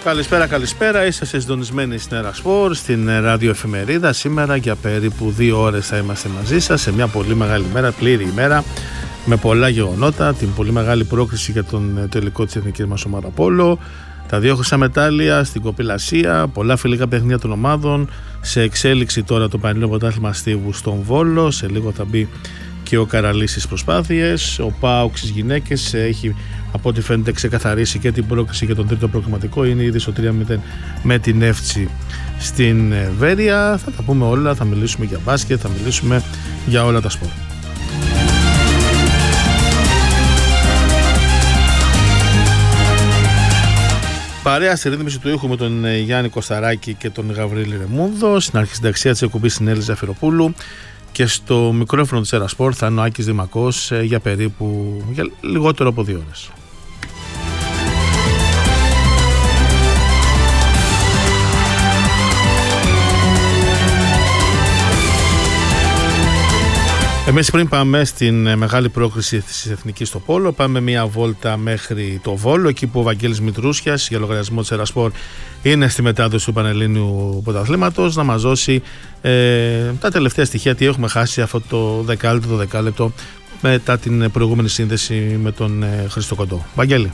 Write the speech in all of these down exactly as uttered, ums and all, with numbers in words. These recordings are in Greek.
Καλησπέρα, καλησπέρα. Είσαστε συντονισμένοι στην Ερασπορ, στην ραδιοεφημερίδα. Σήμερα για περίπου δύο ώρες θα είμαστε μαζί σας σε μια πολύ μεγάλη μέρα, πλήρη ημέρα, με πολλά γεγονότα. Την πολύ μεγάλη πρόκριση για τον τελικό της εθνικής μας ομάδα πόλο, τα δύο χρυσά μετάλλια στην κοπηλασία, πολλά φιλικά παιχνίδια των ομάδων. Σε εξέλιξη τώρα το Πανελλήνιο Πρωτάθλημα Στίβου στον Βόλο. Σε λίγο θα μπει και ο Καραλής στις προσπάθειες. Ο ΠΑΟΚ στις γυναίκες έχει, από ό,τι φαίνεται, ξεκαθαρίσει και την πρόκριση για τον τρίτο προκριματικό. Είναι ήδη στο τρία μηδέν με την Εύτσι στην Βέρεια. Θα τα πούμε όλα, θα μιλήσουμε για μπάσκετ, θα μιλήσουμε για όλα τα σπορ. Παρέα στη ρύθμιση του ήχου με τον Γιάννη Κωσταράκη και τον Γαβρίλη Ρεμούδο. Στην αρχισυνταξία της εκπομπής στην Έλλη Ζαφυροπούλου. Και στο μικρόφωνο της Ερασπορ θα είναι ο Άκης Δημακός για περίπου για λιγότερο από δύο ώρες. Εμείς πριν πάμε στην μεγάλη πρόκριση της Εθνικής στο Πόλο, πάμε μια βόλτα μέχρι το Βόλο, εκεί που ο Βαγγέλης Μητρούσιας για λογαριασμό της Ερασπορ είναι στη μετάδοση του Πανελλήνιου Πρωταθλήματος να μας δώσει ε, τα τελευταία στοιχεία, τι έχουμε χάσει αυτό το δεκάλεπτο, το δεκάλεπτο μετά την προηγούμενη σύνδεση με τον ε, Χρήστο Κοντό. Βαγγέλη.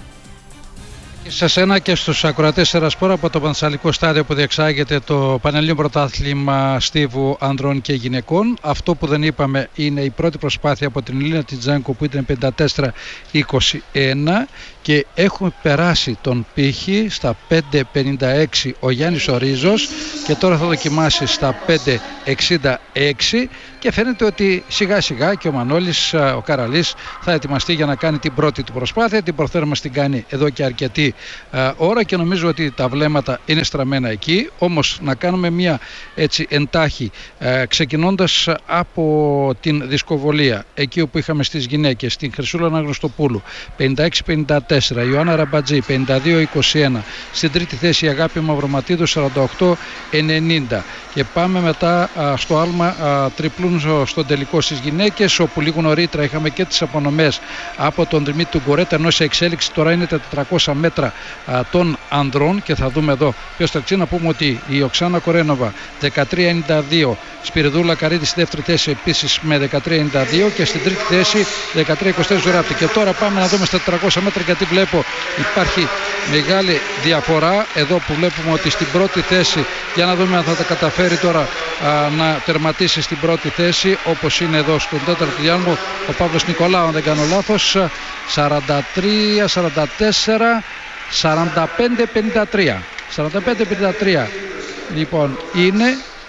Σε σένα και στους ακροατές Ερασπορ από το Πανθεσσαλικό στάδιο που διεξάγεται το Πανελλήνιο Πρωτάθλημα Στίβου ανδρών και γυναικών. Αυτό που δεν είπαμε είναι η πρώτη προσπάθεια από την Ελίνα Τιτζάνκο που ήταν πενήντα τέσσερα είκοσι ένα και έχουμε περάσει τον πύχη στα πέντε πενήντα έξι ο Γιάννης Ορίζος και τώρα θα δοκιμάσει στα πέντε εξήντα έξι και φαίνεται ότι σιγά σιγά και ο Μανώλης, ο Καραλής, θα ετοιμαστεί για να κάνει την πρώτη του προσπάθεια. Την προθέρμα μας την κάνει εδώ και αρκετή uh, ώρα και νομίζω ότι τα βλέμματα είναι στραμμένα εκεί. Όμως να κάνουμε μια έτσι εντάχει uh, ξεκινώντας από την δισκοβολία εκεί όπου είχαμε στις γυναίκες την Χρυσούλα Αναγνωστοπούλου πενήντα έξι πενήντα τέσσερα, Ιωάννα Ραμπατζή πενήντα δύο είκοσι ένα, στην τρίτη θέση η Αγάπη Μαυροματίδου σαράντα οκτώ ενενήντα και πάμε μετά uh, στο άλμα uh, τριπλούν στον τελικό στις γυναίκες, όπου λίγο νωρίτερα είχαμε και τις απονομές από τον Δημήτρη του Γκορέτα, ενώ σε εξέλιξη τώρα είναι τα τετρακόσια μέτρα α, των ανδρών και θα δούμε εδώ ποιος θα ξέρει. Να πούμε ότι η Οξάνα Κορένοβα δεκατρία ενενήντα δύο, Σπυριδούλα Καρίδη στη δεύτερη θέση επίσης με δεκατρία ενενήντα δύο και στην τρίτη θέση δεκατρία είκοσι τέσσερα Ζουράπτη. Και τώρα πάμε να δούμε στα τετρακόσια μέτρα, γιατί βλέπω υπάρχει μεγάλη διαφορά εδώ που βλέπουμε ότι στην πρώτη θέση, για να δούμε αν θα τα καταφέρει τώρα α, να τερματίσει στην πρώτη θέση, όπως είναι εδώ στον τέταρτο διάλογο ο Παύλος Νικολάου, αν δεν κάνω λάθος, σαράντα τρία σαράντα τέσσερα σαράντα πέντε πενήντα τρία σαράντα πέντε πενήντα τρία λοιπόν είναι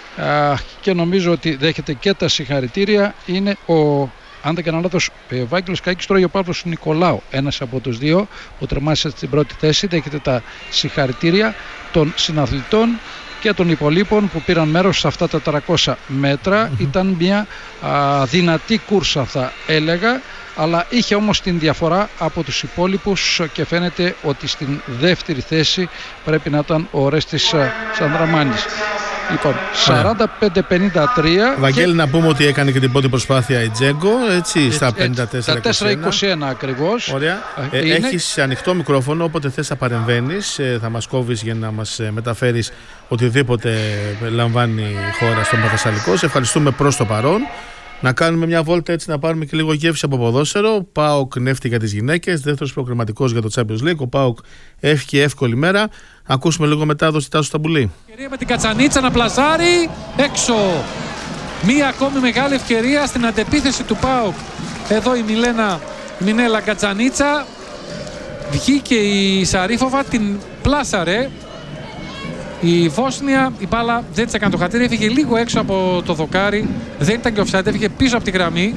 α, και νομίζω ότι δέχεται και τα συγχαρητήρια. Είναι ο, αν δεν κάνω λάθος, ο Βάγγελος Κάκης, τώρα ο Παύλος Νικολάου, ένας από τους δύο που τερμάτισε στην πρώτη θέση. Δέχεται τα συγχαρητήρια των συναθλητών και των υπολείπων που πήραν μέρος σε αυτά τα τετρακόσια μέτρα. Mm-hmm. Ήταν μια α, δυνατή κούρσα, θα έλεγα, αλλά είχε όμως την διαφορά από τους υπόλοιπους και φαίνεται ότι στην δεύτερη θέση πρέπει να ήταν ο Ορέστης Σανδραμάνης. Λοιπόν, σαράντα πέντε πενήντα τρία. Βαγγέλη, και... να πούμε ότι έκανε και την πρώτη προσπάθεια η Τζέγκο, έτσι, έτσι στα πενήντα τέσσερα είκοσι ένα ακριβώς. Ωραία. Ε, είναι... Έχεις ανοιχτό μικρόφωνο, όποτε θες θα παρεμβαίνεις, ε, θα μας κόβεις για να μας μεταφέρεις οτιδήποτε λαμβάνει η χώρα στον Πανθεσσαλικό. Σε ευχαριστούμε προς το παρόν. Να κάνουμε μια βόλτα έτσι, να πάρουμε και λίγο γεύση από ποδόσφαιρο. ΠΑΟΚ Νεύτη για τις γυναίκες, δεύτερος προκριματικός για το Champions League. Ο ΠΑΟΚ εύχει εύκολη μέρα. Ακούσουμε λίγο μετάδοση Τάσου Σταμπουλή. Ευκαιρία με την Κατσανίτσα να πλασάρει έξω. Μία ακόμη μεγάλη ευκαιρία στην αντεπίθεση του ΠΑΟΚ. Εδώ η Μιλένα Μινέλα Κατσανίτσα. Βγήκε η Σαρίφοβα, την πλάσαρε. Η Βόσνια, η μπάλα δεν της έκανε το χατήρι, έφυγε λίγο έξω από το δοκάρι, δεν ήταν και offside, έφυγε πίσω από τη γραμμή.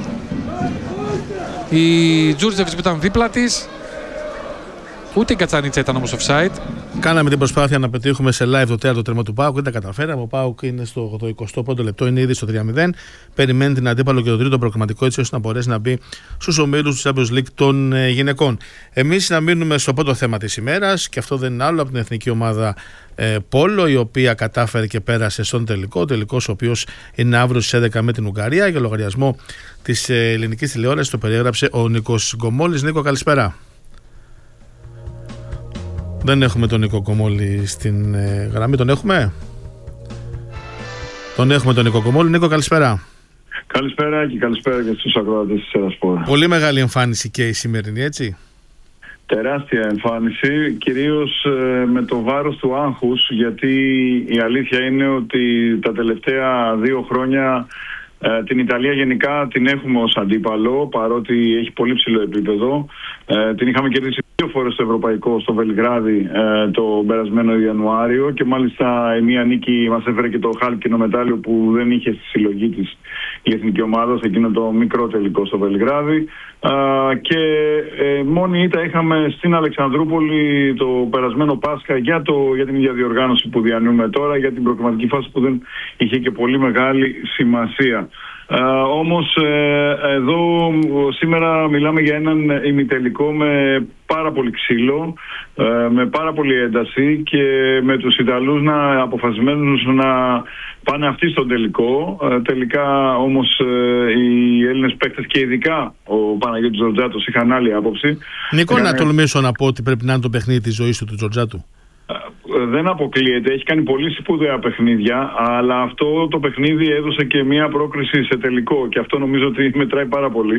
Η Τζούρτζεβιτς που ήταν δίπλα της, ούτε η Κατσανίτσα ήταν όμως offside. Κάναμε την προσπάθεια να πετύχουμε σε live το τέταρτο τέρμα του ΠΑΟΚ, δεν τα καταφέραμε. Ο ΠΑΟΚ είναι στο εικοστό πρώτο λεπτό, είναι ήδη στο τρία μηδέν. Περιμένει την αντίπαλο και το τρίτο προκριματικό, έτσι ώστε να μπορέσει να μπει στους ομίλους του Champions League των ε, γυναικών. Εμείς να μείνουμε στο πρώτο θέμα της ημέρας, και αυτό δεν είναι άλλο από την εθνική ομάδα ε, Πόλο, η οποία κατάφερε και πέρασε στον τελικό. Ο τελικός, ο οποίος είναι αύριο στις έντεκα με την Ουγγαρία. Για λογαριασμό της ε, ελληνικής τηλεόρασης το περιέγραψε ο Νίκος Γκομόλης. Νίκο, καλησπέρα. Δεν έχουμε τον Νίκο Κομόλη στην ε, γραμμή. Τον έχουμε? Τον έχουμε τον Νίκο Κομόλη. Νίκο, καλησπέρα. Καλησπέρα και καλησπέρα και στους ακροατές της Ερασπόρα. Πολύ μεγάλη εμφάνιση και η σημερινή, έτσι. Τεράστια εμφάνιση, κυρίως ε, με το βάρος του άγχους, γιατί η αλήθεια είναι ότι τα τελευταία δύο χρόνια ε, την Ιταλία γενικά την έχουμε ως αντίπαλο, παρότι έχει πολύ ψηλό επίπεδο. Ε, την είχαμε κερδίσει δύο φορές στο Ευρωπαϊκό, στο Βελιγράδι, ε, το περασμένο Ιανουάριο, και μάλιστα η μία νίκη μας έφερε και το χάλκινο μετάλλιο που δεν είχε στη συλλογή της η εθνική ομάδα σε εκείνο το μικρό τελικό στο Βελιγράδι. Uh, και ε, μόνη ήττα είχαμε στην Αλεξανδρούπολη το περασμένο Πάσχα για, το, για την ίδια διοργάνωση που διανύουμε τώρα, για την προκριματική φάση που δεν είχε και πολύ μεγάλη σημασία. Uh, όμως ε, εδώ σήμερα μιλάμε για έναν ημιτελικό με πάρα πολύ ξύλο, ε, με πάρα πολύ ένταση και με τους Ιταλούς να αποφασισμένους να πάνε αυτοί στον τελικό. Ε, τελικά όμως ε, οι Έλληνες παίκτες και ειδικά ο Παναγιώτης Τζορτζάτος είχαν άλλη άποψη. Νίκο, να τολμήσω να πω ότι πρέπει να είναι το παιχνίδι της ζωής του του Τζορτζάτου. Δεν αποκλείεται, έχει κάνει πολύ σπουδαία παιχνίδια, αλλά αυτό το παιχνίδι έδωσε και μια πρόκριση σε τελικό και αυτό νομίζω ότι μετράει πάρα πολύ.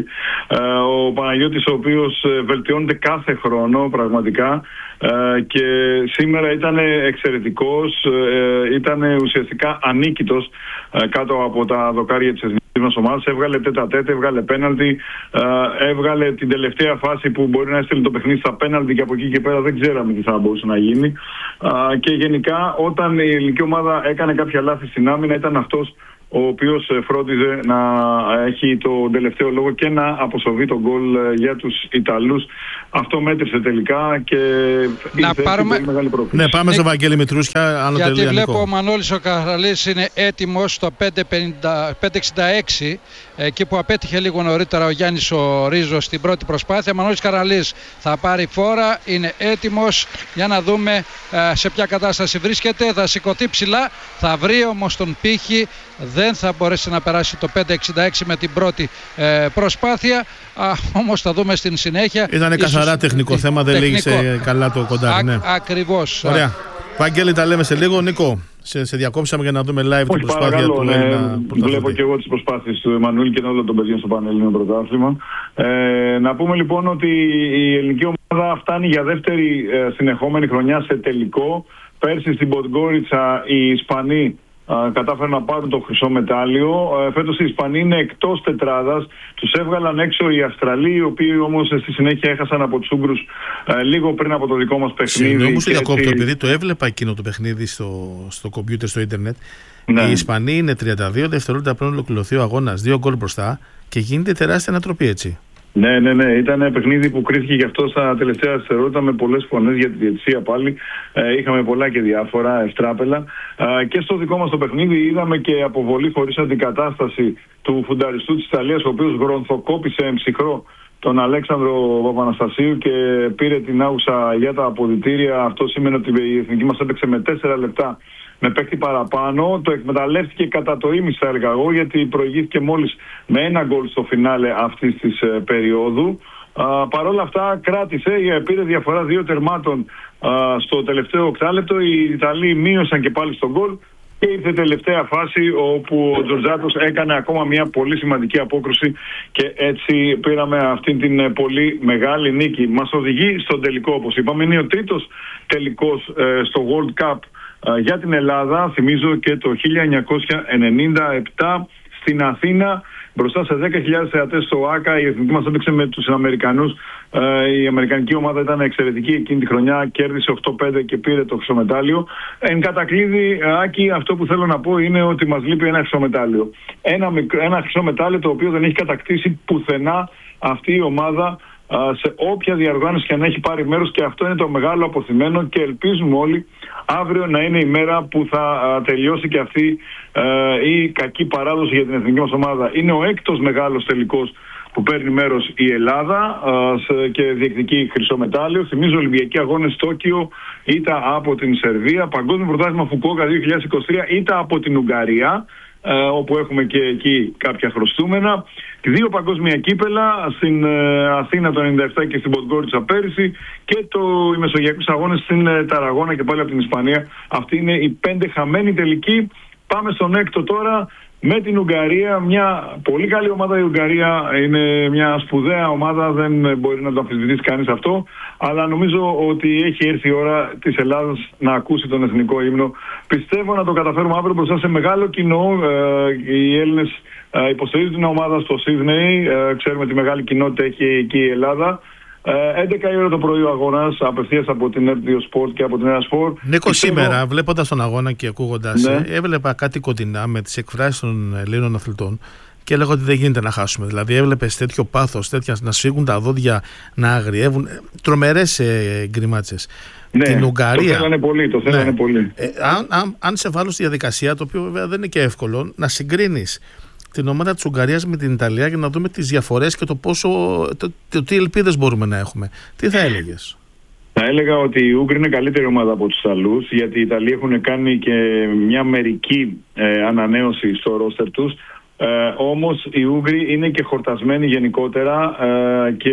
Ο Παναγιώτης, ο οποίος βελτιώνεται κάθε χρόνο πραγματικά, και σήμερα ήταν εξαιρετικός, ήταν ουσιαστικά ανίκητος κάτω από τα δοκάρια της εθνικής μας ομάδας. Έβγαλε τέτα-τέτ, έβγαλε πέναλτι, έβγαλε την τελευταία φάση που μπορεί να έστειλε το παιχνίδι στα πέναλτι και από εκεί και πέρα δεν ξέραμε τι θα μπορούσε να γίνει. Και γενικά όταν η ελληνική ομάδα έκανε κάποια λάθη στην άμυνα, ήταν αυτός ο οποίος φρόντιζε να έχει το τελευταίο λόγο και να αποσοβεί τον γκολ για τους Ιταλούς. Αυτό μέτρησε τελικά και να πάρουμε... πολύ μεγάλη πρόκληση. Ναι, πάμε στο Βαγγέλη Μητρούσια. Γιατί βλέπω ο Μανώλης ο Καραλής είναι έτοιμος στο πέντε εξήντα έξι, εκεί που απέτυχε λίγο νωρίτερα ο Γιάννης ο Ρίζος στην πρώτη προσπάθεια. Μανώλης Καραλής θα πάρει φόρα, είναι έτοιμος, για να δούμε σε ποια κατάσταση βρίσκεται. Θα σηκωθεί ψηλά, θα βρει όμως τον πύχη, δεν θα μπορέσει να περάσει το πέντε εξήντα έξι με την πρώτη ε, προσπάθεια. Α, όμως θα δούμε στην συνέχεια. Ήταν καθαρά τεχνικό θέμα, δεν λύγησε καλά το κοντάρι. Ναι. Ακριβώς. Ωραία. Βαγγέλη, τα λέμε σε λίγο. Νίκο, σε, σε διακόψαμε για να δούμε live την προσπάθεια παρακαλώ, του ναι, Έλληνα. Βλέπω και εγώ τις προσπάθειες του Εμμανουήλ και όλων των παιδιών στο Πανελλήνιο Πρωτάθλημα. Ε, να πούμε λοιπόν ότι η ελληνική ομάδα φτάνει για δεύτερη ε, συνεχόμενη χρονιά σε τελικό. Πέρσι στην Ποντγκόριτσα οι Ισπανοί Uh, κατάφεραν να πάρουν το χρυσό μετάλλιο. Uh, φέτος οι Ισπανοί είναι εκτός τετράδας. Τους έβγαλαν έξω οι Αυστραλοί, οι οποίοι όμως στη συνέχεια έχασαν από τους Ούγγρους uh, λίγο πριν από το δικό μας παιχνίδι. Συγγνώμη που διακόπτω, επειδή το έβλεπα εκείνο το παιχνίδι στο, στο κομπιούτερ, στο ίντερνετ. Ναι. Οι Ισπανοί είναι τριάντα δύο δευτερόλεπτα πριν ολοκληρωθεί ο αγώνας, δύο γκολ μπροστά και γίνεται τεράστια ανατροπή, έτσι. Ναι, ναι, ναι. Ήταν παιχνίδι που κρίθηκε γι' αυτό στα τελευταία δευτερόλεπτα με πολλές φωνές για τη διαιτησία πάλι. Ε, είχαμε πολλά και διάφορα εστράπελα. Ε, και στο δικό μας το παιχνίδι είδαμε και αποβολή χωρίς αντικατάσταση του φουνταριστού της Ιταλίας, ο οποίος γρονθοκόπησε εμψυχρό τον Αλέξανδρο Παπαναστασίου και πήρε την άγουσα για τα αποδυτήρια. Αυτό σήμαινε ότι η εθνική μας έπαιξε με τέσσερα λεπτά με παίκτη παραπάνω. Το εκμεταλλεύτηκε κατά το ίμιση, θα έλεγα εγώ, γιατί προηγήθηκε μόλις με ένα γκολ στο φινάλε αυτής της ε, περίοδου. Παρ' όλα αυτά κράτησε, πήρε διαφορά δύο τερμάτων α, στο τελευταίο οκτάλεπτο. Οι Ιταλοί μείωσαν και πάλι στον γκολ και ήρθε τελευταία φάση όπου ο Τζορτζάτος έκανε ακόμα μια πολύ σημαντική απόκρουση και έτσι πήραμε αυτή την πολύ μεγάλη νίκη. Μας οδηγεί στον τελικό, όπως είπαμε. Είναι ο τρίτος τελικός ε, στο World Cup ε, για την Ελλάδα. Θυμίζω και το χίλια εννιακόσια ενενήντα επτά στην Αθήνα, μπροστά σε δέκα χιλιάδες θεατές στο ΆΚΑ. Η εθνική μας έπαιξε με τους Αμερικανούς. Ε, η αμερικανική ομάδα ήταν εξαιρετική εκείνη τη χρονιά, κέρδισε οκτώ πέντε και πήρε το χρυσομετάλλιο. Εν κατακλείδη, Άκη, αυτό που θέλω να πω είναι ότι μας λείπει ένα χρυσομετάλλιο. Ένα, ένα χρυσομετάλλιο το οποίο δεν έχει κατακτήσει πουθενά αυτή η ομάδα σε όποια διοργάνωση και αν έχει πάρει μέρος, και αυτό είναι το μεγάλο αποθυμένο και ελπίζουμε όλοι αύριο να είναι η μέρα που θα τελειώσει και αυτή η κακή παράδοση για την εθνική μας ομάδα. Είναι ο έκτος μεγάλος τελικός που παίρνει μέρος η Ελλάδα και διεκδικεί χρυσό μετάλλιο. Θυμίζω Ολυμπιακοί Αγώνες Τόκιο, ήττα από την Σερβία, Παγκόσμιο Πρωτάθλημα Φουκουόκα δύο χιλιάδες είκοσι τρία, ήττα από την Ουγγαρία. ε, όπου έχουμε και εκεί κάποια χρωστούμενα. Δύο παγκόσμια κύπελα στην ε, Αθήνα το ενενήντα επτά και στην Ποντγκόριτσα πέρυσι, και το, οι Μεσογειακούς Αγώνες στην ε, Ταραγώνα και πάλι από την Ισπανία. Αυτή είναι οι πέντε χαμένοι τελικοί. Πάμε στον έκτο τώρα με την Ουγγαρία. Μια πολύ καλή ομάδα η Ουγγαρία. Είναι μια σπουδαία ομάδα, δεν μπορεί να το αμφισβητήσει κανείς αυτό. Αλλά νομίζω ότι έχει έρθει η ώρα της Ελλάδας να ακούσει τον εθνικό ύμνο. Πιστεύω να το καταφέρουμε αύριο μπροστά σε μεγάλο κοινό. Ε, οι Έλληνες ε, υποστηρίζουν την ομάδα στο Σίδνεϊ. Ε, ξέρουμε τι μεγάλη κοινότητα έχει εκεί η Ελλάδα. έντεκα η ώρα το πρωί ο αγώνας, απευθείας από την Ερτ δύο Sport και από την Ένα Sport. Νίκο, Πιστεύω... σήμερα βλέποντας τον αγώνα και ακούγοντας, ναι. έβλεπα κάτι κοντινά με τις εκφράσεις των Ελλήνων αθλητών και έλεγα ότι δεν γίνεται να χάσουμε. Δηλαδή έβλεπες τέτοιο πάθος, τέτοια, να σφίγγουν τα δόντια, να αγριεύουν, τρομερές ε, γκριμάτσες. Ναι, την Ουγγαρία. Το θέλανε πολύ. Το θέλανε ναι. πολύ. Ε, αν, αν, αν σε βάλω στη διαδικασία, το οποίο βέβαια δεν είναι και εύκολο, να συγκρίνεις την ομάδα της Ουγγαρίας με την Ιταλία για να δούμε τις διαφορές και το πόσο, το, το, τι ελπίδες μπορούμε να έχουμε. Τι θα έλεγες? Θα έλεγα ότι η Ούγγροι είναι καλύτερη ομάδα από τους Ιταλούς, γιατί οι Ιταλοί έχουν κάνει και μια μερική ε, ανανέωση στο ρόστερ τους. Ε, όμως οι Ούγγροι είναι και χορτασμένοι γενικότερα ε, και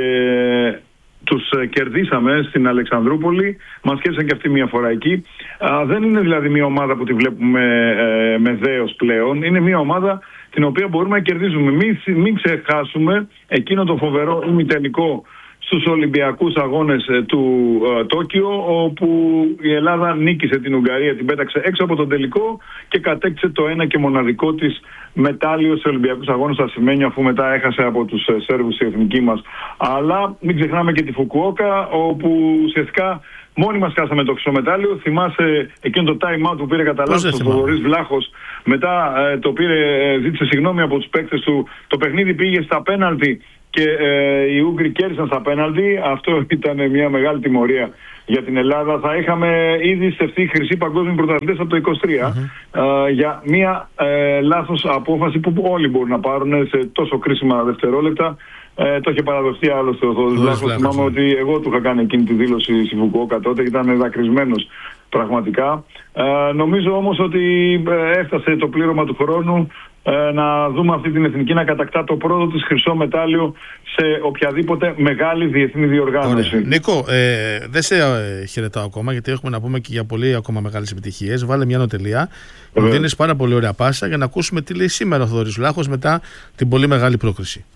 τους κερδίσαμε στην Αλεξανδρούπολη, μας κέρδισαν και αυτή μια φορά εκεί. Ε, δεν είναι δηλαδή μια ομάδα που τη βλέπουμε ε, με δέος πλέον, είναι μια ομάδα την οποία μπορούμε να κερδίσουμε. Μην, μην ξεχάσουμε εκείνο το φοβερό ημιτελικό στους Ολυμπιακούς Αγώνες ε, του ε, Τόκιο, όπου η Ελλάδα νίκησε την Ουγγαρία, την πέταξε έξω από τον τελικό και κατέκτησε το ένα και μοναδικό της μετάλλιο στους Ολυμπιακούς Αγώνες στα Ασημένιο, αφού μετά έχασε από τους ε, Σέρβους η εθνική μας. Αλλά μην ξεχνάμε και τη Φουκουόκα, όπου ουσιαστικά μόνοι μας χάσαμε το χρυσό μετάλλιο. Θυμάσαι εκείνο το time out που πήρε κατά λάθος ο Θοδωρής Βλάχος. Μετά ε, το πήρε, ε, ζήτησε συγγνώμη από τους παίκτες του. Το παιχνίδι πήγε στα πέναλτι και ε, οι Ούγγροι κέρδισαν στα πέναλτι. Αυτό ήταν μια μεγάλη τιμωρία για την Ελλάδα. Θα είχαμε ήδη στεφθεί χρυσή παγκόσμιοι πρωταθλητές από το είκοσι τρία mm-hmm. ε, για μια ε, λάθος απόφαση που όλοι μπορούν να πάρουν σε τόσο κρίσιμα δευτερόλεπτα. Ε, το είχε παραδοθεί άλλωστε ο Θοδωρής Βλάχος. Θυμάμαι ναι. ότι εγώ του είχα κάνει εκείνη τη δήλωση στη Φουκουόκα τότε, ήταν δακρυσμένος πραγματικά. Ε, νομίζω όμως ότι ε, έφτασε το πλήρωμα του χρόνου ε, να δούμε αυτή την εθνική να κατακτά το πρώτο της χρυσό μετάλλιο σε οποιαδήποτε μεγάλη διεθνή διοργάνωση. Ωραία. Νίκο, ε, δεν σε ε, χαιρετάω ακόμα, γιατί έχουμε να πούμε και για πολύ ακόμα μεγάλες επιτυχίες. Βάλε μια νοτελεία. Μου δίνεις πάρα πολύ ωραία πάσα για να ακούσουμε τι λέει σήμερα ο Θοδωρής Βλάχος μετά την πολύ μεγάλη πρόκριση.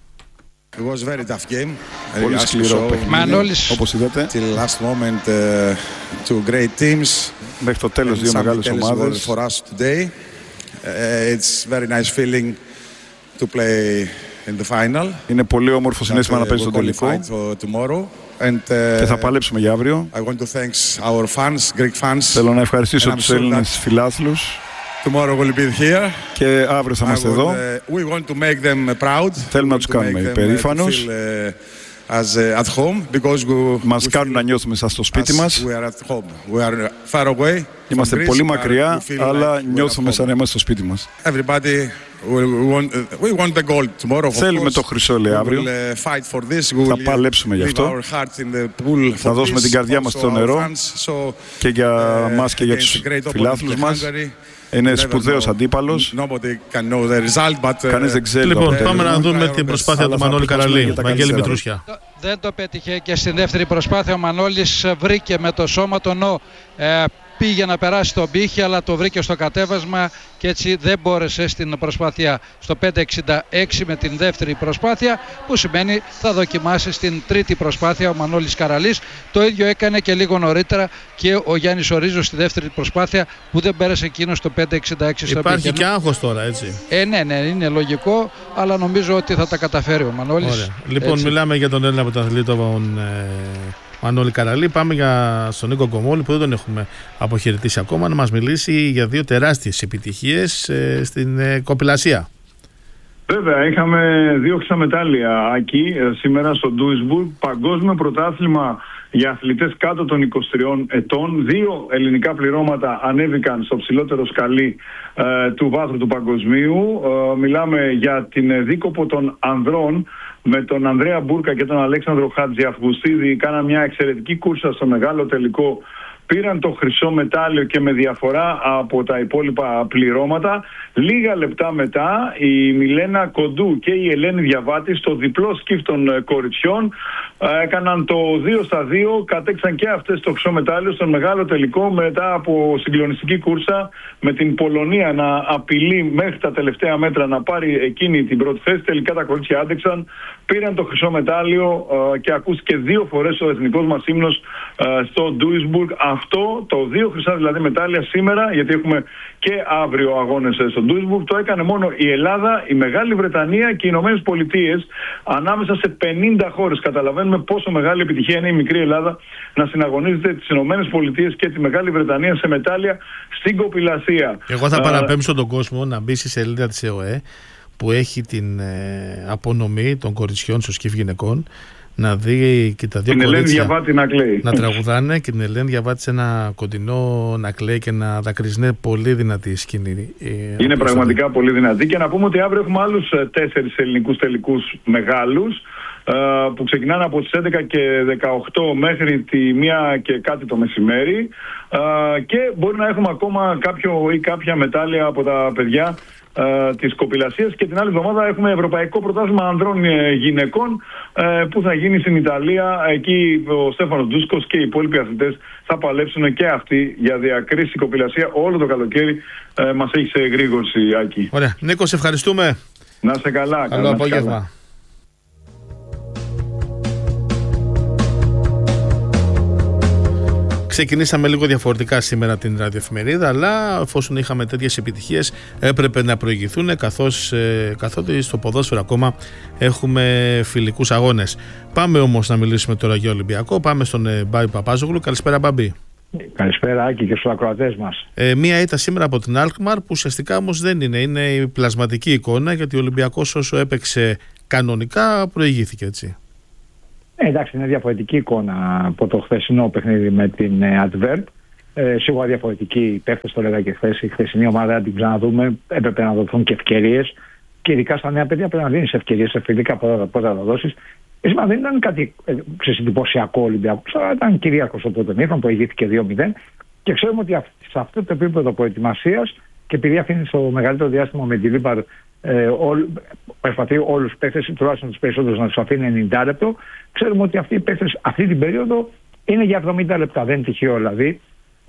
It was very tough game. Πολύ σκληρό παιχνίδι, όπως είδατε. Till last moment, uh, two great teams. Μέχρι το τέλος δύο μεγάλες ομάδες. For us today, uh, it's very nice feeling to play in the final. Είναι πολύ όμορφο συναίσθημα να παίζει στον τελικό. And, uh, και θα παλέψουμε για αύριο. I want to thank our fans, Greek fans. Θέλω να ευχαριστήσω τους Έλληνες φιλάθλους. Tomorrow we'll be here. Και αύριο θα είμαστε εδώ. Uh, we want to make them proud. Θέλουμε να τους κάνουμε υπερήφανους. Uh, at home, because we, μας we κάνουν να νιώθουμε σαν στο σπίτι μας. We are at home. We are far away. Είμαστε πολύ μακριά, αλλά like νιώθουμε σαν να είμαστε στο σπίτι μας. Everybody, we want, we want the gold tomorrow. Θέλουμε το χρυσό, λέει, αύριο. Fight for this. Θα παλέψουμε γι' αυτό. Θα δώσουμε την καρδιά μας στο νερό so, και για uh, μας και για τους φιλάθλους μας. Είναι σπουδαίος αντίπαλος. Κανείς δεν ξέρει. Λοιπόν, πάμε να δούμε την προσπάθεια του Μανώλη Καραλή. Βαγγέλη Μητρούσια. Δεν το πέτυχε και στην δεύτερη προσπάθεια. Ο Μανώλης βρήκε με το σώμα τον νο. Ε, πήγε να περάσει τον πύχη, αλλά το βρήκε στο κατέβασμα και έτσι δεν μπόρεσε στην προσπάθεια στο πέντε εξήντα έξι με την δεύτερη προσπάθεια, που σημαίνει θα δοκιμάσει στην τρίτη προσπάθεια ο Μανώλης Καραλής. Το ίδιο έκανε και λίγο νωρίτερα και ο Γιάννης Ορίζος στη δεύτερη προσπάθεια, που δεν πέρασε εκείνο στο πέντε εξήντα έξι στο πύχη. Υπάρχει και άγχος τώρα, έτσι. Ε, ναι, ναι, είναι λογικό, αλλά νομίζω ότι θα τα καταφέρει ο Μανώλης. Ωραία. Λοιπόν, έτσι. Μιλάμε για τον Έλληνα πρωταθλητή, τον ε, Μανώλη Καραλή. Πάμε για στον Νίκο Κομόλη, που δεν τον έχουμε αποχαιρετήσει ακόμα, να μας μιλήσει για δύο τεράστιες επιτυχίες ε, στην ε, κοπηλασία. Βέβαια, είχαμε δύο ξαμετάλλια εκεί ε, σήμερα στο Ντούισμπουργκ, παγκόσμιο πρωτάθλημα για αθλητές κάτω των είκοσι τριών ετών. Δύο ελληνικά πληρώματα ανέβηκαν στο ψηλότερο σκαλί ε, του βάθρου του παγκοσμίου. Ε, μιλάμε για την δίκοπο των ανδρών, με τον Ανδρέα Μπούρκα και τον Αλέξανδρο Χατζιαυγουστίδη. Κάναν μια εξαιρετική κούρσα στο μεγάλο τελικό πήραν το χρυσό μετάλλιο και με διαφορά από τα υπόλοιπα πληρώματα. Λίγα λεπτά μετά η Μιλένα Κοντού και η Ελένη Διαβάτη στο διπλό σκιφ των κοριτσιών έκαναν το δύο στα δύο, κατέξαν και αυτές το χρυσό μετάλλιο στον μεγάλο τελικό μετά από συγκλονιστική κούρσα με την Πολωνία να απειλεί μέχρι τα τελευταία μέτρα να πάρει εκείνη την πρώτη θέση. Τελικά τα κορίτσια άντεξαν, πήραν το χρυσό μετάλλιο και ακούστηκε δύο φορές ο εθνικός μας ύμνος στο Ντούισμπουργκ. Αυτό το δύο χρυσά δηλαδή μετάλλια σήμερα, γιατί έχουμε και αύριο αγώνες στο Ντούισμπουργκ, το έκανε μόνο η Ελλάδα, η Μεγάλη Βρετανία και οι Ηνωμένες Πολιτείες ανάμεσα σε πενήντα χώρες. Καταλαβαίνουμε πόσο μεγάλη επιτυχία είναι η μικρή Ελλάδα να συναγωνίζεται τις Ηνωμένες Πολιτείες και τη Μεγάλη Βρετανία σε μετάλλια στην κοπηλασία. Εγώ θα παραπέμψω τον κόσμο να μπει στη σελίδα της ΕΟΕ που έχει την ε, απονομή των κοριτσιών στο σκιφ γυναικών, να δει και τα δύο την κορίτσια Διαβάτη να, κλαίει. να τραγουδάνε και την Ελένη Διαβάτη σε ένα κοντινό να κλαίει και να δακρυσνεί. Πολύ δυνατή η σκηνή. Είναι πραγματικά δηλαδή πολύ δυνατή. Και να πούμε ότι αύριο έχουμε άλλους τέσσερις ελληνικούς τελικούς μεγάλους που ξεκινάνε από τις έντεκα και δεκαοκτώ μέχρι τη μία και κάτι το μεσημέρι, και μπορεί να έχουμε ακόμα κάποιο ή κάποια μετάλλια από τα παιδιά της κοπηλασίας. Και την άλλη εβδομάδα έχουμε Ευρωπαϊκό Πρωτάθλημα Ανδρών Γυναικών που θα γίνει στην Ιταλία. Εκεί ο Στέφανος Ντούσκος και οι υπόλοιποι αθλητές θα παλέψουν και αυτοί για διακρίση κοπηλασία. Όλο το καλοκαίρι μας έχει σε εγρήγορση, Άκη. Ωραία. Νίκο, σε ευχαριστούμε. Να είσαι καλά. Καλό απόγευμα. Ξεκινήσαμε λίγο διαφορετικά σήμερα την ραδιοεφημερίδα, αλλά εφόσον είχαμε τέτοιες επιτυχίες έπρεπε να προηγηθούν, καθώς ε, καθότι στο ποδόσφαιρο ακόμα έχουμε φιλικούς αγώνες. Πάμε όμως να μιλήσουμε τώρα για Ολυμπιακό. Πάμε στον ε, Μπάμπη Παπάζογλου. Καλησπέρα, Μπάμπη. Καλησπέρα, Άκη, και στους ακροατές μας. Ε, μία ήττα σήμερα από την Αλκμαρ που ουσιαστικά όμως δεν είναι. Είναι η πλασματική εικόνα, γιατί ο Ολυμπιακός όσο έπαιξε κανονικά προηγήθηκε, έτσι. Ε, εντάξει, είναι διαφορετική εικόνα από το χθεσινό παιχνίδι με την ε, Adverb. Ε, σίγουρα διαφορετική οι παίχτες, το έλεγα και χθες. Η χθεσινή ομάδα, αν την ξαναδούμε, έπρεπε να δοθούν και ευκαιρίες. Και ειδικά στα νέα παιδιά πρέπει να δίνεις ευκαιρίες σε φιλικά, πότε θα δώσεις. Σήμερα δεν ήταν κάτι ε, εντυπωσιακό Ολυμπιακό, αλλά ήταν κυρίαρχος ο πρώτο μήχρονο, προηγήθηκε δύο μηδέν. Και ξέρουμε ότι σε αυτό το επίπεδο προετοιμασίας, και επειδή αφήνει το μεγαλύτερο διάστημα με τη Λίμπαρ, ε, όλ, προσπαθεί όλους τους παίκτες, τουλάχιστον τους περισσότερους, να τους αφήνει ενενήντα λεπτό, ξέρουμε ότι αυτοί οι παίκτες αυτή την περίοδο είναι για εβδομήντα λεπτά. Δεν είναι τυχαίο δηλαδή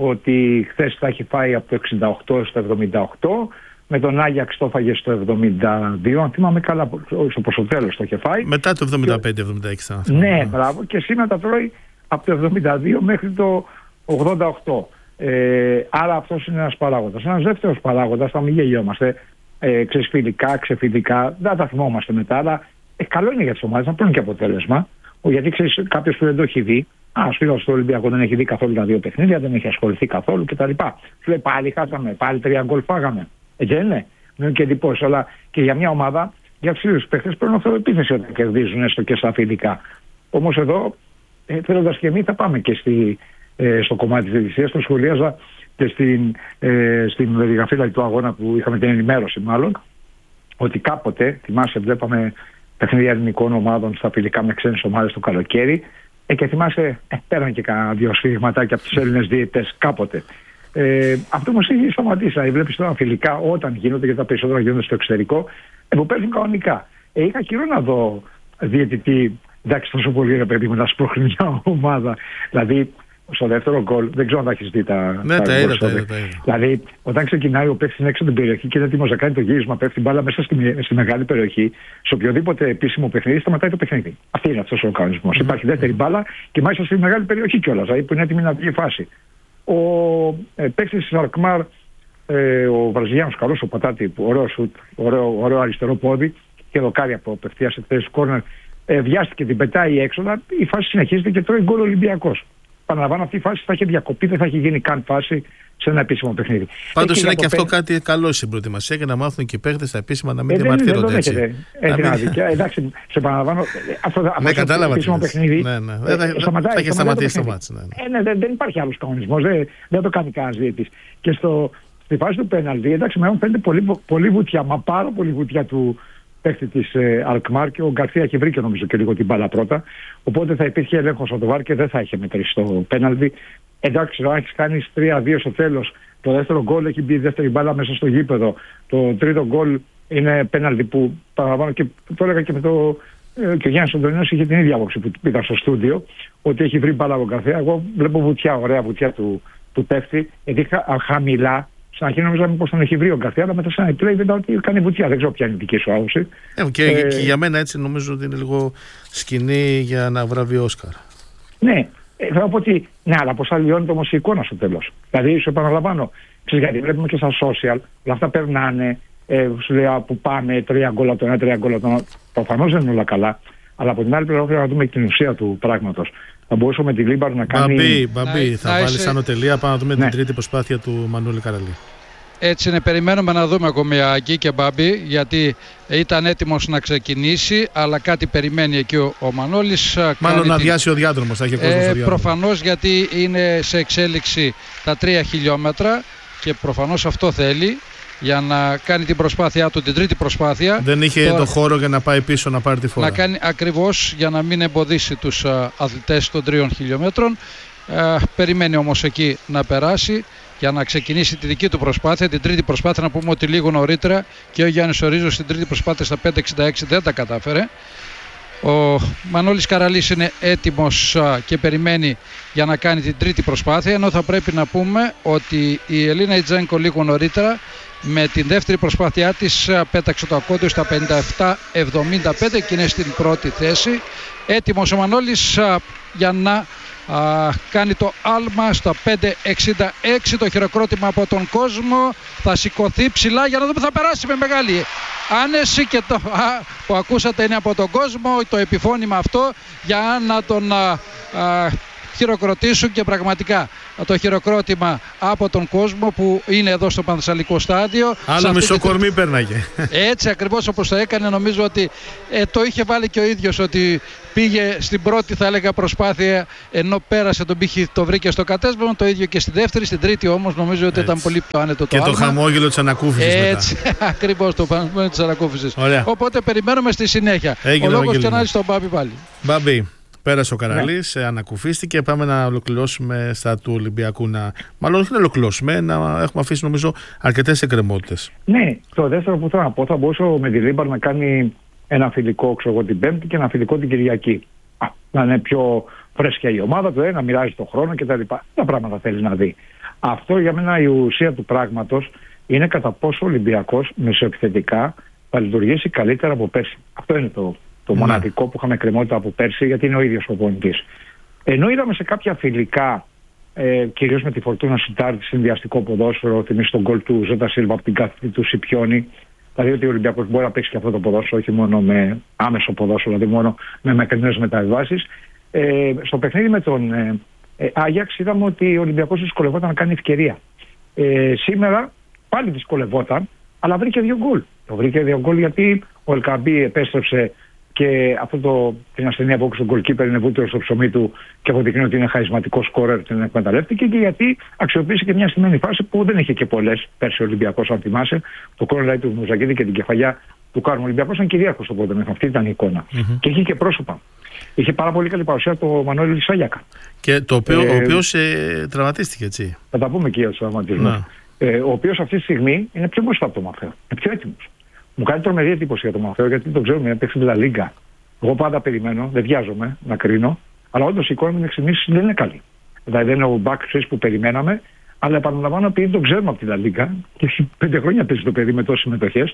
ότι χθες θα έχει φάει από το εξήντα οκτώ στο εβδομήντα οκτώ, με τον Άγιαξ το έφαγε στο εβδομήντα δύο, αν θυμάμαι καλά, στο ποσοτέλος το είχε φάει. Μετά το εβδομήντα πέντε εβδομήντα έξι. Ναι, μπράβο, και σήμερα τα τρώει από το εβδομήντα δύο μέχρι το ογδόντα οκτώ. Ε, άρα αυτός είναι ένας παράγοντας. Ένας δεύτερος παράγοντας, θα μην γελιόμαστε, ε, ξεσφυλικά, ξεφυλικά, δεν τα θυμόμαστε μετά, αλλά ε, καλό είναι για τις ομάδες να παίρνουν και αποτέλεσμα. Γιατί ξέρεις, κάποιος που δεν το έχει δει, α, ας φίλος στο Ολυμπιακό δεν έχει δει καθόλου τα δύο παιχνίδια, δεν έχει ασχοληθεί καθόλου κτλ. Σου λέει πάλι χάσαμε, πάλι τρία γκολ φάγαμε. Έτσι δεν είναι. Είναι και εντυπώσεις, αλλά και για μια ομάδα, για τους ίδιους παίχτες πρέπει να αυτοεπίθεση όταν κερδίζουν έστω και στα φιλικά. Όμως εδώ, ε, θέλοντας και εμείς, θα πάμε και στη, ε, στο κομμάτι της διαιτησίας. Το σχολίαζα και στην, ε, στην περιγραφή του αγώνα που είχαμε την ενημέρωση, μάλλον, ότι κάποτε, θυμάσαι, βλέπαμε παιχνίδια ελληνικών ομάδων στα φιλικά με ξένες ομάδες το καλοκαίρι, ε, και θυμάσαι, ε, πέραν και κανένα δύο σφίγματάκια από τους Έλληνες διαιτητές κάποτε. Ε, αυτό όμως έχει σταματήσει. Βλέπεις τώρα φιλικά όταν γίνονται, γιατί τα περισσότερα γίνονται στο εξωτερικό, ε, που παίζουν κανονικά. Ε, είχα καιρό να δω διαιτητή, εντάξει, τόσο πολύ ρε παιδί μου, να σπρώχνει μια ομάδα. Δηλαδή, στο δεύτερο γκολ, δεν ξέρω αν τα έχεις δει τα. Ναι, τα είδα, τα είδα. Δηλαδή, όταν ξεκινάει ο παίκτης έξω από την περιοχή και είναι έτοιμος να κάνει το γύρισμα, πέφτει την μπάλα μέσα στη, στη μεγάλη περιοχή, σε οποιοδήποτε επίσημο παιχνίδι, σταματάει το παιχνίδι. Αυτή είναι αυτός ο κανονισμός. Mm-hmm. Υπάρχει δεύτερη μπάλα και μάλιστα στη μεγάλη περιοχή κιόλας, δηλαδή που είναι έτοιμη να βγει φάση. Ο ε, παίκτης της Αλκμάρ, ε, ο Βραζιλιάνος καλός, ο Πατάτη, ωραίο σουτ, ωραίο, ωραίο αριστερό πόδι και δοκάρι από απευθείας σε θέση κόρνερ, ε, βιάστηκε, την πετάει έξω, η φάση συνεχίζεται και τρώει γκολ Ολυμπιακός. Παραλαμβάνω, αυτή η φάση θα είχε διακοπεί, δεν θα είχε γίνει καν φάση σε ένα επίσημο παιχνίδι. Πάντως είναι και αυτό πέ... κάτι καλό στην προετοιμασία για να μάθουν και οι παίχτες τα επίσημα να μην ε, διαμαρτύρονται έτσι. Έχει ένα δικαίωμα. Εντάξει, σε παραλαμβάνω. Αυτό ναι, κατάλαβα. Το επίσημο παιχνίδι. Ναι, ναι. Ε, θα, σταματάει, θα είχε σταματήσει το μάτς. Ναι, ναι. Ε, ναι, δεν, δεν υπάρχει άλλος κανονισμός. Δεν, δεν το κάνει κανένας διαιτητής. Και στο, στη φάση του πέναλτι, εντάξει, με φαίνεται πολύ, πολύ βουτιά, μα πάρα πολύ βουτιά του παίκτη της ε, Αλκμάρ, και ο Γκαρθία έχει βρει και νομίζω και λίγο την μπάλα πρώτα. Οπότε θα υπήρχε έλεγχος από το βάρ και δεν θα είχε μετρήσει το πέναλτι. Εντάξει, αν έχει κάνει τρία δύο στο τέλος, το δεύτερο γκολ έχει μπει η δεύτερη μπάλα μέσα στο γήπεδο. Το τρίτο γκολ είναι πέναλτι που παραλαμβάνω και το έλεγα και με το. Και ο Γιάννης Αντωνιός είχε την ίδια άποψη που ήταν στο στούντιο, ότι έχει βρει μπάλα από καθένα. Εγώ βλέπω βουτιά, ωραία βουτιά του, του πέφτει, γιατί χα, χαμηλά. Στην αρχή νόμιζα μήπως τον έχει βρει ο Γκαρθία, αλλά μετά σαν play είδα ότι κάνει βουτιά. Δεν ξέρω ποια είναι η δική σου άποψη. Ε, και, ε, και για μένα έτσι νομίζω ότι είναι λίγο σκηνή για να βραβεί Όσκαρ. Ναι, ε, θα πω ότι. Ναι, αλλά πώς αλλοιώνεται όμως η εικόνα στο τέλος. Δηλαδή, σου επαναλαμβάνω, ξέρεις γιατί βλέπουμε και στα social, όλα αυτά περνάνε. Ε, σου λέει που πάμε τρία γκολ από τον ένα, τρία γκολ από τον άλλο. Προφανώς δεν είναι όλα καλά. Αλλά από την άλλη πλευρά πρέπει να δούμε την ουσία του πράγματος. Θα μπορούσαμε τη Λίμπαρ να κάνει. Μπαμπή, μπαμπή. Θα βάλει είσαι... σαν τελεία. Πάμε να δούμε ναι. την τρίτη προσπάθεια του Μανώλη Καραλή. Έτσι είναι, περιμένουμε να δούμε ακόμη Ακή και Μπάμπη, γιατί ήταν έτοιμος να ξεκινήσει, αλλά κάτι περιμένει εκεί ο, ο Μανώλης. Μάλλον να αδειάσει την... ο διάδρομος, θα έχει κόσμο ε, στο διάδρομο. Προφανώς, γιατί είναι σε εξέλιξη τα τρία χιλιόμετρα και προφανώς αυτό θέλει για να κάνει την προσπάθειά του, την τρίτη προσπάθεια. Δεν είχε τώρα, το χώρο για να πάει πίσω να πάρει τη φορά. Να κάνει ακριβώς για να μην εμποδίσει τους α, αθλητές των τριών χιλιόμετρων. Α, περιμένει όμως εκεί να περάσει για να ξεκινήσει τη δική του προσπάθεια. Την τρίτη προσπάθεια, να πούμε ότι λίγο νωρίτερα και ο Γιάννης Ορίζος στην τρίτη προσπάθεια στα πέντε εξήντα έξι δεν τα κατάφερε. Ο Μανώλης Καραλής είναι έτοιμος α, και περιμένει για να κάνει την τρίτη προσπάθεια, ενώ θα πρέπει να πούμε ότι η Ελίνα Ιτζένκο λίγο νωρίτερα με την δεύτερη προσπάθειά της πέταξε το ακόντιο στα πενήντα επτά εβδομήντα πέντε και είναι στην πρώτη θέση. Έτοιμος ο Μανώλης α, για να α, κάνει το άλμα στα πέντε εξήντα έξι, το χειροκρότημα από τον κόσμο. Θα σηκωθεί ψηλά για να δούμε, θα περάσει με μεγάλη άνεση και το α, που ακούσατε είναι από τον κόσμο, το επιφώνημα αυτό για να τον α, α, χειροκροτήσουν, και πραγματικά το χειροκρότημα από τον κόσμο που είναι εδώ στο Πανθεσσαλικό στάδιο. Άλλο μισό τη... κορμί πέρναγε. Έτσι ακριβώς όπως το έκανε, νομίζω ότι ε, το είχε βάλει και ο ίδιος, ότι πήγε στην πρώτη, θα έλεγα, προσπάθεια, ενώ πέρασε τον πύχη, το βρήκε στο κατέσπασμα, το ίδιο και στη δεύτερη. Στην τρίτη όμως νομίζω ότι έτσι ήταν πολύ πιο άνετο το και άλμα. Το χαμόγελο της ανακούφισης. Έτσι ακριβώς, το χαμόγελο της ανακούφισης. Οπότε περιμένουμε στη συνέχεια. Έγινε, ο λόγος και να στον Μπάμπη πάλι. Μπάμπη. Πέρασε ο Καραλής, ναι. ανακουφίστηκε. Πάμε να ολοκληρώσουμε στα του Ολυμπιακού. Να... Μάλλον όχι να ολοκληρώσουμε, να έχουμε αφήσει νομίζω αρκετές εκκρεμότητες. Ναι, το δεύτερο που θέλω να πω, θα μπορούσε ο Μεντιλίμπαρ να κάνει ένα φιλικό ξέρω, την Πέμπτη και ένα φιλικό την Κυριακή. Α, να είναι πιο φρέσκια η ομάδα του, ε, να μοιράζει τον χρόνο κτλ. Τα πράγματα θέλει να δει. Αυτό για μένα η ουσία του πράγματος είναι κατά πόσο ο Ολυμπιακός μεσοεπιθετικά θα λειτουργήσει καλύτερα από πέρσι. Αυτό είναι το. Το ναι. μοναδικό που είχαμε κρεμότητα από πέρσι, γιατί είναι ο ίδιος ο προπονητής. Ενώ είδαμε σε κάποια φιλικά, ε, κυρίως με τη Φορτούνα Σιτάρτη, συνδυαστικό ποδόσφαιρο, θυμίζει τον γκολ του Ζώτα Σίλβα από την κάθετη του Σιπιόνι, δηλαδή ότι ο Ολυμπιακός μπορεί να παίξει και αυτό το ποδόσφαιρο, όχι μόνο με άμεσο ποδόσφαιρο, δηλαδή μόνο με μακρινές μεταβάσεις. Ε, στο παιχνίδι με τον ε, ε, Άγιαξ είδαμε ότι ο Ολυμπιακός δυσκολευόταν να κάνει ευκαιρία. Ε, σήμερα πάλι δυσκολευόταν, αλλά βρήκε δύο γκολ. Το βρήκε δύο γκολ γιατί ο Ελκαμπή επέστρεψε. Και αυτό το, την ασθενεία που έκανε στον goalkeeper είναι βούτυρο στο ψωμί του και αποδεικνύει ότι είναι χαρισματικό σκόρερ, την εκμεταλλεύτηκε, και γιατί αξιοποίησε και μια στημένη φάση που δεν είχε και πολλές πέρσι ο Ολυμπιακός, αν θυμάσαι. Το κόρνερ του Μουζακίδη και την κεφαλιά του Κάρμου. Ο Ολυμπιακός ήταν κυρίαρχος στο πρώτο μέχρι. Αυτή ήταν η εικόνα. Mm-hmm. Και είχε και πρόσωπα. Είχε πάρα πολύ καλή παρουσία το Μανώλη Σάγιακα. Και το οποίο, ε, ο οποίος ε, τραυματίστηκε, έτσι. Θα τα πούμε και για τους τραυματισμούς. Ε, ο οποίος αυτή τη στιγμή είναι πιο μπροστά από το Μαθαίο. Είναι πιο έτοιμος. Μου κάνει τρομερή εντύπωση για τον Μαθαίο, γιατί το ξέρουμε, παίξει La Liga. Εγώ πάντα περιμένω, δεν βιάζομαι να κρίνω, αλλά όντως η εικόνα μου μέχρι στιγμής δεν είναι καλή. Δηλαδή δεν είναι ο back που περιμέναμε, αλλά επαναλαμβάνω επειδή το ξέρουμε από τη La Liga και έχει πέντε χρόνια παίζει το παιδί με τόσες συμμετοχές,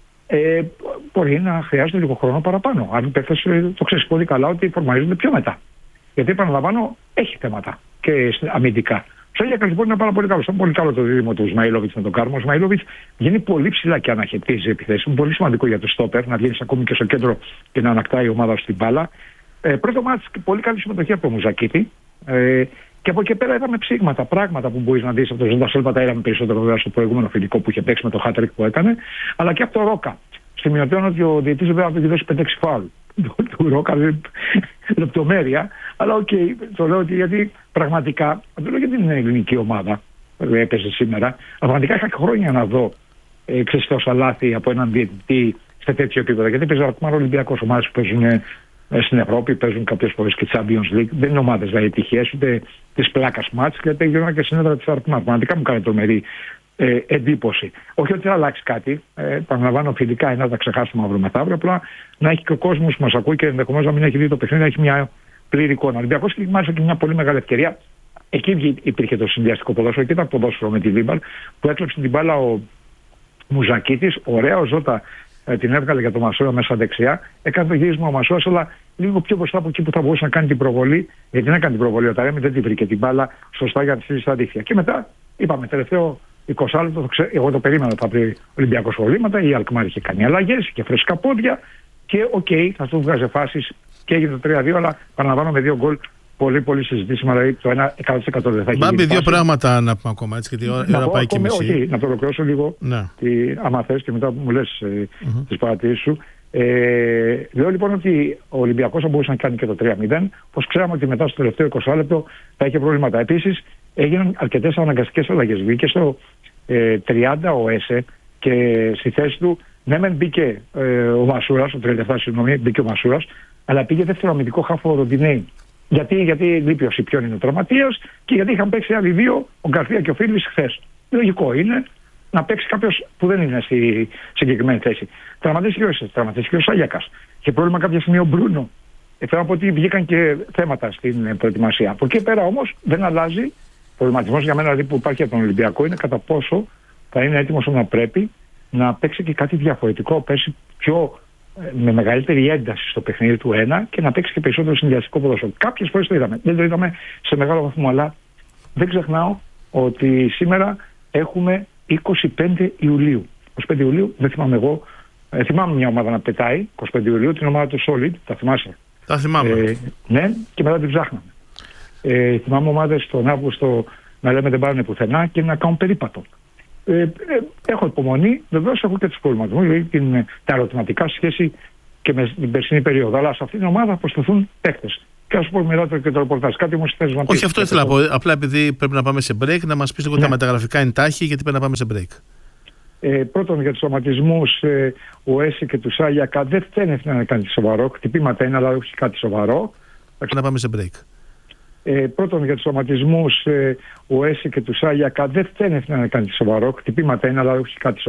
ε, μπορεί να χρειάζεται λίγο χρόνο παραπάνω. Αν παίχτες το ξέρεις πολύ καλά ότι φορμαρίζονται πιο μετά. Γιατί επαναλαμβάνω έχει θέματα και αμυντικά. Στο Άγιακα λοιπόν είναι πάρα πολύ καλό. Ήταν πολύ καλό το δίδυμο του Ισμαήλοβιτς με τον Κάρμο. Ο Ισμαήλοβιτς βγαίνει πολύ ψηλά και αναχαιτίζει επιθέσεις. Είναι πολύ σημαντικό για το στόπερ να βγαίνει ακόμη και στο κέντρο και να ανακτάει η ομάδα στην μπάλα. Ε, πρώτο μάτς, πολύ καλή συμμετοχή από τον Μουζακίτη. Ε, και από εκεί πέρα είδαμε ψήγματα, πράγματα που μπορεί να δει από τον Ζώντα Σίλβα. Τα είδαμε περισσότερο βέβαια στο προηγούμενο φιλικό που είχε παίξει με το χάτρικ που έκανε. Αλλά και από τον Ρόκα. Σημειωτέων ότι ο διαιτητής βέβαια του έχει δώσει πέντε έξι φάουλ. Του Ρόκα δεν λεπτομέρεια. Αλλά οκ, okay, το λέω ότι γιατί πραγματικά, δεν το λέω γιατί είναι ελληνική ομάδα που έπαιζε σήμερα, αλλά πραγματικά είχα χρόνια να δω εξαιστώσα λάθη από έναν διαιτητή σε τέτοιο επίπεδο. Γιατί παίζει ακόμα Ολυμπιακός, ομάδες που παίζουν στην Ευρώπη, παίζουν κάποιες φορές και Champions League. Δεν είναι ομάδες δηλαδή τυχαίες, ούτε της πλάκας μάτς, γιατί γίνονται και συνέδρα της Αρκμάτ. Πραγματικά μου κάνει τρομερή ε, εντύπωση. Όχι ότι θα αλλάξει κάτι, ε, παραλαμβάνω φιλικά είναι να τα ξεχάσουμε αύριο μεθαύριο, απλά να έχει και ο κόσμος που μας ακούει και ενδεχομένως να μην έχει δει το παιχνίδι, να έχει μια πλήρη εικόνα. Ο Ολυμπιακός είχε μάλιστα και μια πολύ μεγάλη ευκαιρία. Εκεί υπήρχε το συνδυαστικό ποδόσφαιρο και ήταν ποδόσφαιρο με τη Βίμπαλ που έκλεψε την μπάλα ο Μουζακίτης. Ωραία, ο Ζώτα ε, την έβγαλε για το Μασούρα μέσα δεξιά. Έκανε το γύρισμα ο Μασούρας, αλλά λίγο πιο μπροστά από εκεί που θα μπορούσε να κάνει την προβολή. Γιατί δεν έκανε την προβολή ο Ταρέμι, δεν την βρήκε την μπάλα σωστά για να τη στείλει στα δίχτυα. Και μετά είπαμε τελευταίο είκοσι λεπτό, εγώ το περίμενα ότι θα βρει Ολυμπιακός προβλήματα. Η Αλκμάρ είχε κάνει αλλαγές και φρέσκα πόδια. Και οκ, okay, θα του βγάζει φάσεις και έγινε το τρία δύο, αλλά παραλαμβάνω με δύο γκολ. Πολύ πολύ συζητήσιμα, δηλαδή το ένα εκατό τοις εκατό δεν θα γίνει. Μπάμπη, δύο πράγματα να πούμε ακόμα, έτσι, γιατί η ώρα, ώρα πάει και μισή. Όχι, να το ολοκληρώσω λίγο, ναι. τη, άμα θες και μετά που μου λες ε, mm-hmm. τις παρατηρήσεις σου. Ε, λέω λοιπόν ότι ο Ολυμπιακός θα μπορούσε να κάνει και το τρία μηδέν, πως ξέραμε ότι μετά στο τελευταίο είκοσι λεπτό θα είχε προβλήματα. Επίσης έγιναν αρκετές αναγκαστικές αλλαγές. Βγήκε στο ε, τριάντα ο Έσε και στη θέση του, ναι μεν μπήκε ε, ο Μασούρας, το τριάντα επτά συγγνώμη, μπήκε ο Μασούρας, αλλά πήγε δεύτερο αμυντικό χάφο ο Ροντινέη. Γιατί, γιατί λείπει ο Σιπιόν, είναι ο τραυματίας, και γιατί είχαν παίξει άλλοι δύο, ο Γκαρθία και ο Φίλης, χθες. Λογικό είναι να παίξει κάποιος που δεν είναι στη συγκεκριμένη θέση. Τραυματίστηκε ο Σάγιακας. Είχε πρόβλημα κάποια στιγμή ο Μπρούνο. Ε, θέλω να πω ότι βγήκαν και θέματα στην προετοιμασία. Από εκεί πέρα όμως δεν αλλάζει. Ο προβληματισμός για μένα δηλαδή που υπάρχει από τον Ολυμπιακό είναι κατά πόσο θα είναι έτοιμος να πρέπει να παίξει και κάτι διαφορετικό, πέσει πιο. Με μεγαλύτερη ένταση στο παιχνίδι του ένα και να παίξει και περισσότερο συνδυαστικό ποδόσφαιρο. Κάποιες φορές το είδαμε. Δεν το είδαμε σε μεγάλο βαθμό, αλλά δεν ξεχνάω ότι σήμερα έχουμε είκοσι πέντε Ιουλίου. είκοσι πέντε Ιουλίου, δεν θυμάμαι εγώ. Ε, θυμάμαι μια ομάδα να πετάει, είκοσι πέντε Ιουλίου, την ομάδα του Solid. Τα θυμάσαι? Τα θυμάμαι. Ε, ναι, και μετά την ψάχναμε. Ε, θυμάμαι ομάδες τον Αύγουστο να λέμε δεν πάνε πουθενά και να κάνουν περίπατο. Ε, ε, έχω υπομονή, βεβαίως έχω και τους προβληματισμούς, δηλαδή την, τα ερωτηματικά σχέση και με την περσινή περίοδο. Αλλά σε αυτήν την ομάδα προσταθούν παίκτες. Και ας πω μετά και το ρεπορτάζ. Κάτι όμως θες να πεις? Όχι, αυτό ήθελα να πω. Απλά επειδή πρέπει να πάμε σε break, να μας πεις λίγο ναι. τα μεταγραφικά εντάχει, γιατί πρέπει να πάμε σε break. Ε, πρώτον, για τους σωματισμούς, ε, ο Έση και του Σάγιακα δεν φαίνεται να κάνει σοβαρό. Χτυπήματα είναι, αλλά όχι κάτι σοβαρό. Να πάμε σε break. Ε, πρώτον, για τους σωματισμούς, ε, ο Έση και του Σάγιακα δεν φαίνεται να κάνει σοβαρό. Χτυπήματα είναι, αλλά όχι κάτι σοβαρό.